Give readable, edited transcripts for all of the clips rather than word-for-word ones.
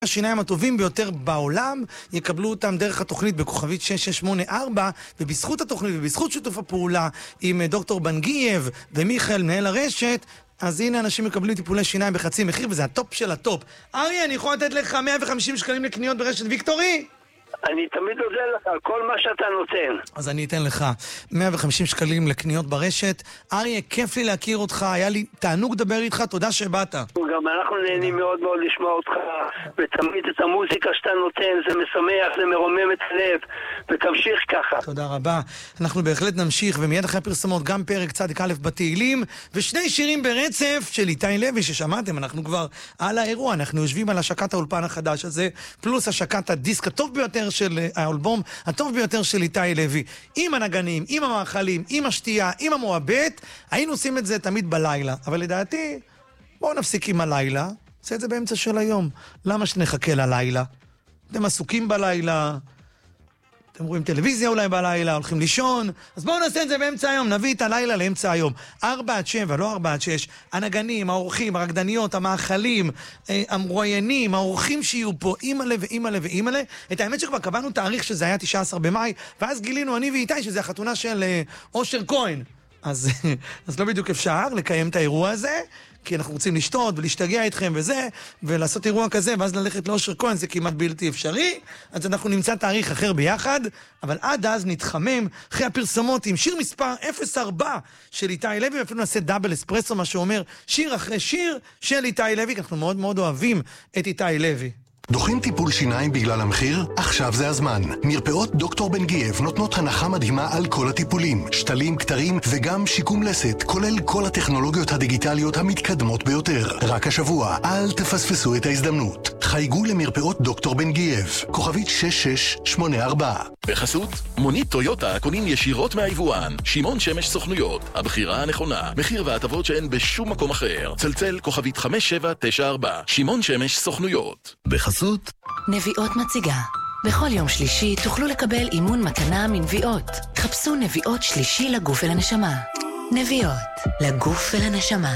השיניים הטובים ביותר בעולם יקבלו אותם דרך התוכנית בכוכבית 6684, ובזכות התוכנית ובזכות שיתוף הפעולה עם דוקטור בנגייב ומיכאל מנהל הרשת, אז הנה אנשים מקבלים טיפולי שיניים בחצי מחיר, וזה הטופ של הטופ. אריה, אני יכול לתת לך 150 שקלים לקניות ברשת ויקטורי? אני תמיד עוזר לך על כל מה שאתה נותן. אז אני אתן לך 150 שקלים לקניות ברשת. אריה, כיף לי להכיר אותך, היה לי תענוג לדבר איתך, תודה שבאת. גם אנחנו נהנים מאוד מאוד לשמוע אותך, ותמיד את המוזיקה שאתה נותן, זה משמח, זה מרומם את הלב, ותמשיך ככה. תודה רבה. אנחנו בהחלט נמשיך, ומיד אחרי הפרסומות גם פרק צדיק א' בתהילים, ושני שירים ברצף של איתי לוי ששמעתם. אנחנו כבר על האירוע, אנחנו יושבים על השקת האולפן החדש הזה, פלוס השקת הדיסק הטוב ביותר של האלבום, הטוב ביותר של איתי לוי, עם הנגנים, עם המאכלים, עם השתייה, עם המועבט. היינו עושים את זה תמיד בלילה, אבל לדעתי בואו נפסיק עם הלילה, עושה את זה באמצע של היום. למה שנחכה ללילה? אתם עסוקים בלילה, אתם רואים טלוויזיה אולי בלילה, הולכים לישון, אז בואו נעשה את זה באמצע היום, נביא את הלילה לאמצע היום. 4-7, לא 4-6, הנגנים, האורחים, הרקדניות, המאכלים, המרואיינים, האורחים שיהיו פה, אימאלה ואימאלה ואימאלה. את האמת שכבר קבענו תאריך שזה היה 19 במאי, ואז גילינו אני ואיתי שזה החתונה של אושר כהן. אז לא בדיוק אפשר לקיים את האירוע הזה, כי אנחנו רוצים לשתות ולהשתגע איתכם וזה, ולעשות אירוע כזה, ואז ללכת לאושר כהן, זה כמעט בלתי אפשרי. אז אנחנו נמצא תאריך אחר ביחד, אבל עד אז נתחמם אחרי הפרסומות עם שיר מספר 04 של איתי לוי, ואפילו נעשה דאבל אספרסו, מה שאומר שיר אחרי שיר של איתי לוי, כי אנחנו מאוד מאוד אוהבים את איתי לוי. דוחים טיפול שיניים בגלל המחיר? עכשיו זה הזמן. מרפאות דוקטור בנגייב נותנות הנחה מדהימה על כל הטיפולים, שתלים, כתרים וגם שיקום לסת, כולל כל הטכנולוגיות הדיגיטליות המתקדמות ביותר. רק השבוע, אל תפספסו את ההזדמנות. חייגו למרפאות דוקטור בנגייב, כוכבית 6684. בחסות, מונית טויוטה קונים ישירות מהיבואן. שמעון שמש סוכנויות, הבחירה הנכונה. מחיר והטבות שאין בשום מקום אחר. צלצל כוכבית 5794. שמעון שמש סוכנויות. בחסות נביאות מציגה. בכל יום שלישי תוכלו לקבל אימון מתנה מנביאות. חפשו נביאות שלישי לגוף ולנשמה. נביאות, לגוף ולנשמה.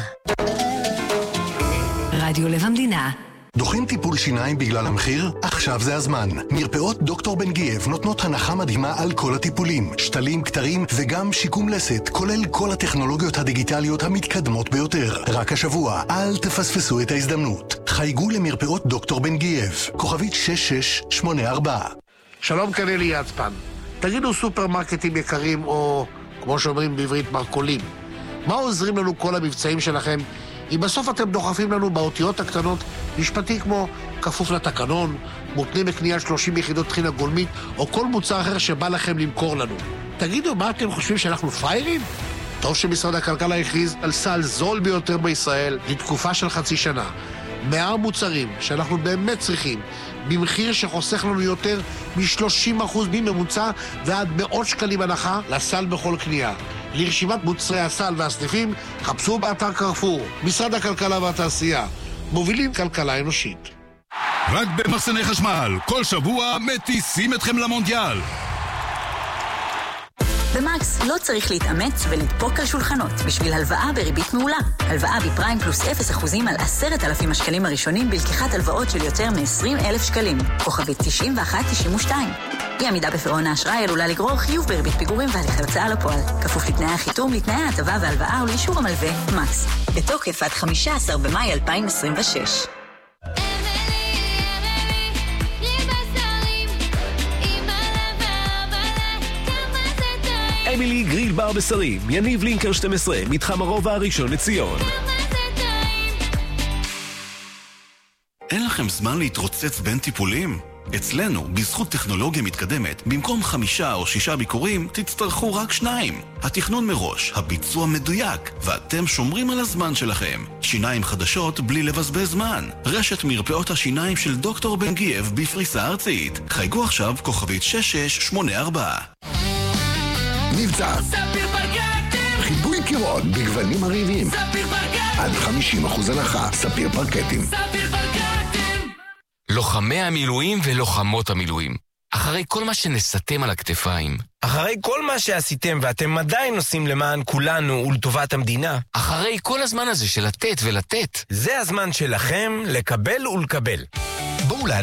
רדיו לב המדינה. דוחים טיפול שיניים בגלל המחיר? עכשיו זה הזמן. מרפאות דוקטור בנגייב נותנות הנחה מדהימה על כל הטיפולים, שתלים, כתרים וגם שיקום לסת, כולל כל הטכנולוגיות הדיגיטליות המתקדמות ביותר. רק השבוע, אל תפספסו את ההזדמנות. חייגו למרפאות דוקטור בנגייב, כוכבית 6684. שלום, כאן אלי יצפן. תגידו, סופרמרקטים יקרים, או כמו שאומרים בעברית, מרקולים, מה עוזרים לנו כל המבצעים שלכם אם בסוף אתם דוחפים לנו באותיות הקטנות משפטי כמו כפוף לתקנון, מותנים בקנייה 30 יחידות טחינה גולמית, או כל מוצר אחר שבא לכם למכור לנו? תגידו, מה אתם חושבים, שאנחנו פיירים? טוב שמשרד הכלכלה הכריז על סל זול ביותר בישראל לתקופה של חצי שנה. 100 מוצרים שאנחנו באמת צריכים, במחיר שחוסך לנו יותר מ-30% מממוצע ועד מאות שקלים הנחה לסל בכל קנייה. לרשימת מוצרי הסל והסניפים, חפשו באתר קרפור. משרד הכלכלה והתעשייה, מובילים כלכלה אנושית. רק במחסני חשמל, כל שבוע מטיסים אתכם למונדיאל. במקס לא צריך להתאמץ ולדפוק על שולחנות בשביל הלוואה בריבית מעולה. הלוואה בפריים פלוס 0% על 10,000 השקלים הראשונים בלקיחת הלוואות של יותר מ-20,000 שקלים. כוכבית 9192. אי עמידה בפירעון האשראי עלולה לגרור חיוב בריבית פיגורים והליכי הוצאה לפועל. כפוף לתנאי החיתום, לתנאי ההטבה והלוואה ולאישור המלווה. מקס. בתוקף עד 15 במאי 2026. אמילי גריל בר בשרים, יניב לינקר 12, מתחם הרובע הראשון לציון. אין לכם זמן להתרוצץ בין טיפולים? אצלנו, בזכות טכנולוגיה מתקדמת, במקום 5 או 6 ביקורים, תצטרכו רק 2. התכנון מראש, הביצוע מדויק, ואתם שומרים על הזמן שלכם. שיניים חדשות בלי לבזבז זמן. רשת מרפאות השיניים של דוקטור בנגייב בפריסה ארצית. חייגו עכשיו כוכבית 6684. מבצע ספיר פרקטים, חיבוי קירות בגוונים מרהיבים, ספיר פרקטים, עד 50% הנחה. ספיר פרקטים. ספיר פרקטים. לוחמי המילואים ולוחמות המילואים, אחרי כל מה שנסתם על הכתפיים, אחרי כל מה שעשיתם ואתם עדיין עושים למען כולנו ולטובת המדינה, אחרי כל הזמן הזה של לתת ולתת, זה הזמן שלכם לקבל ולקבל. בואו